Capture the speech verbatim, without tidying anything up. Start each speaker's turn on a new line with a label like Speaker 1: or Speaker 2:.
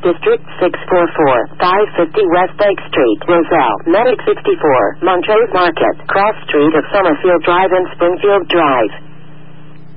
Speaker 1: District six four four, five fifty West Lake Street, Roselle, Medic sixty-four, Montrose Market, cross street of Summerfield Drive and Springfield Drive.